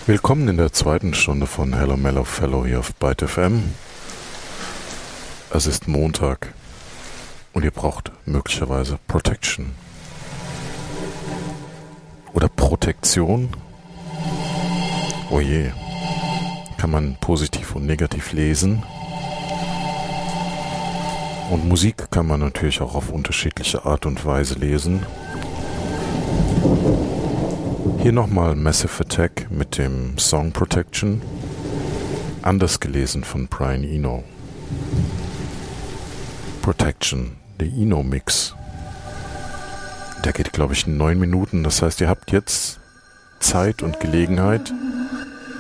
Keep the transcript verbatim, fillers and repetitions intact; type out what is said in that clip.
Willkommen in der zweiten Stunde von Hello Mellow Fellow hier auf Byte F M. Es ist Montag und ihr braucht möglicherweise Protection. Oder Protektion? Oh je, kann man positiv und negativ lesen. Und Musik kann man natürlich auch auf unterschiedliche Art und Weise lesen. Hier nochmal Massive Attack mit dem Song Protection, anders gelesen von Brian Eno. Protection, der Eno-Mix. Der geht, glaube ich, neun Minuten. Das heißt, ihr habt jetzt Zeit und Gelegenheit,